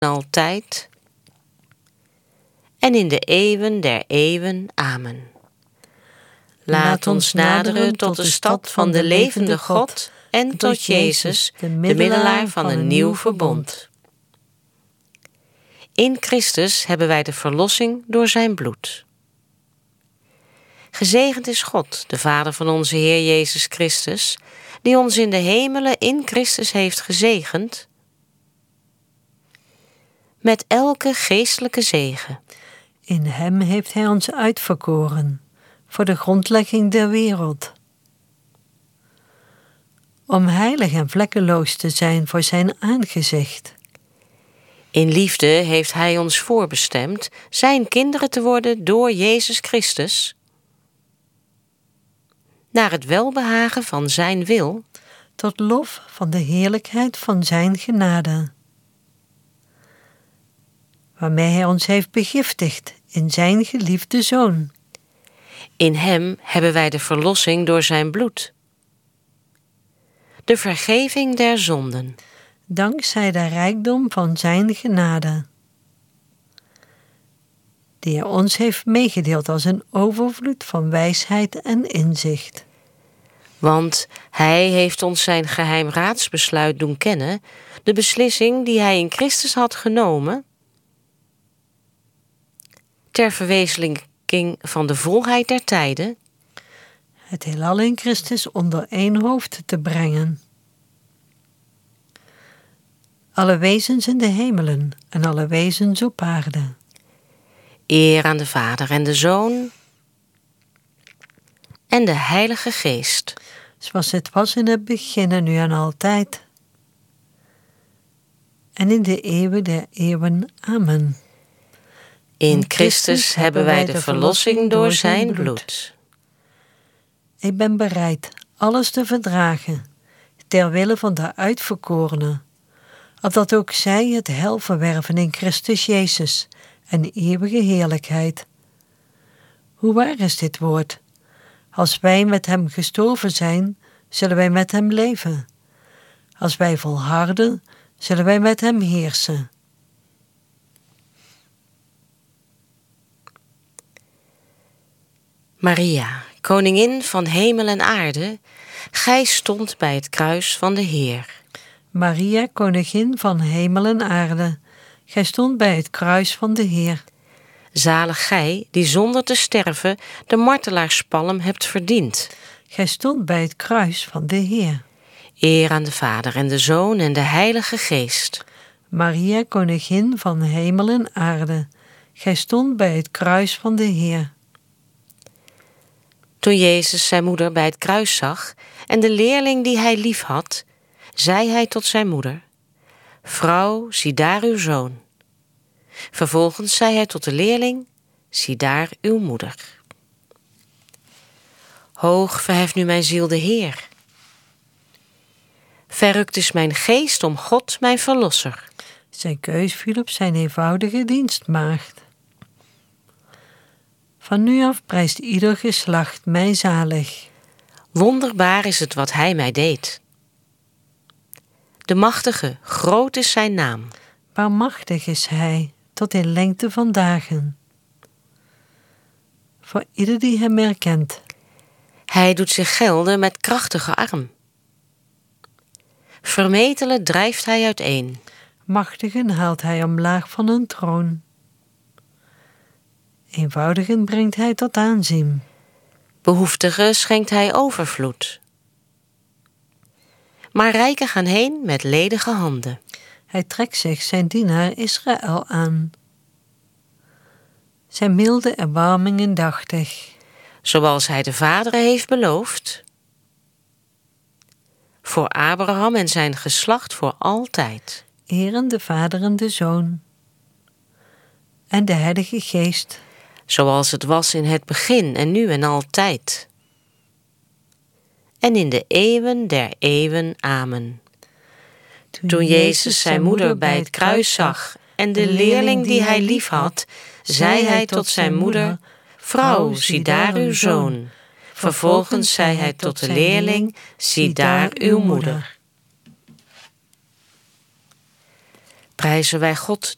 altijd en in de eeuwen der eeuwen. Amen. Laat ons naderen tot de stad van de levende God en tot Jezus, de middelaar van een nieuw verbond. In Christus hebben wij de verlossing door zijn bloed. Gezegend is God, de Vader van onze Heer Jezus Christus, die ons in de hemelen in Christus heeft gezegend met elke geestelijke zegen. In hem heeft hij ons uitverkoren voor de grondlegging der wereld, om heilig en vlekkeloos te zijn voor zijn aangezicht. In liefde heeft hij ons voorbestemd zijn kinderen te worden door Jezus Christus, naar het welbehagen van zijn wil, tot lof van de heerlijkheid van zijn genade, waarmee hij ons heeft begiftigd in zijn geliefde Zoon. In hem hebben wij de verlossing door zijn bloed, de vergeving der zonden, dankzij de rijkdom van zijn genade, die hij ons heeft meegedeeld als een overvloed van wijsheid en inzicht. Want hij heeft ons zijn geheim raadsbesluit doen kennen, de beslissing die hij in Christus had genomen, ter verwezenlijking van de volheid der tijden, het heelal in Christus onder één hoofd te brengen. Alle wezens in de hemelen en alle wezens op aarde. Eer aan de Vader en de Zoon en de Heilige Geest. Zoals het was in het begin en nu en altijd. En in de eeuwen der eeuwen. Amen. In Christus hebben wij de verlossing door zijn bloed. Ik ben bereid alles te verdragen, ter wille van de uitverkorenen, opdat ook zij het heil verwerven in Christus Jezus en eeuwige heerlijkheid. Hoe waar is dit woord? Als wij met hem gestorven zijn, zullen wij met hem leven. Als wij volharden, zullen wij met hem heersen. Maria, koningin van hemel en aarde, gij stond bij het kruis van de Heer. Maria, koningin van hemel en aarde, gij stond bij het kruis van de Heer. Zalig gij, die zonder te sterven de martelaarspalm hebt verdiend. Gij stond bij het kruis van de Heer. Eer aan de Vader en de Zoon en de Heilige Geest. Maria, koningin van hemel en aarde, gij stond bij het kruis van de Heer. Toen Jezus zijn moeder bij het kruis zag en de leerling die hij lief had, zei hij tot zijn moeder: Vrouw, zie daar uw zoon. Vervolgens zei hij tot de leerling: Zie daar uw moeder. Hoog verheft nu mijn ziel de Heer. Verrukt is mijn geest om God, mijn verlosser. Zijn keus viel op zijn eenvoudige dienstmaagd. Van nu af prijst ieder geslacht mij zalig. Wonderbaar is het wat hij mij deed. De machtige, groot is zijn naam. Barmachtig is hij, tot in lengte van dagen. Voor ieder die hem herkent. Hij doet zich gelden met krachtige arm. Vermetelen drijft hij uiteen. Machtigen haalt hij omlaag van een troon. Eenvoudigen brengt hij tot aanzien. Behoeftigen schenkt hij overvloed. Maar rijken gaan heen met ledige handen. Hij trekt zich zijn dienaar Israël aan. Zijn milde erbarming indachtig. Zoals hij de vaderen heeft beloofd. Voor Abraham en zijn geslacht voor altijd. Eren de Vader en de Zoon. En de Heilige Geest. Zoals het was in het begin en nu en altijd. En in de eeuwen der eeuwen. Amen. Toen Jezus zijn moeder bij het kruis zag en de leerling die hij lief had, zei hij tot zijn moeder: Vrouw, zie daar uw zoon. Vervolgens zei hij tot de leerling: Zie daar uw moeder. Prijzen wij God,